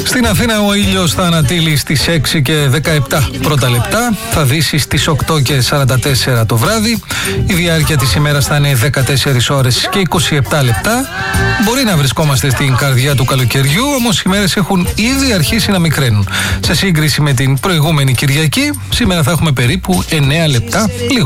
Στην Αθήνα ο ήλιος θα ανατείλει στις 6 και 17 πρώτα λεπτά, θα δύσει στις 8 και 44 το βράδυ. Η διάρκεια της ημέρας θα είναι 14 ώρες και 27 λεπτά. Μπορεί να βρισκόμαστε στην καρδιά του καλοκαιριού, όμως οι μέρες έχουν ήδη αρχίσει να μικραίνουν. Σε σύγκριση με την προηγούμενη Κυριακή, σήμερα θα έχουμε περίπου 9 λεπτά λίγο.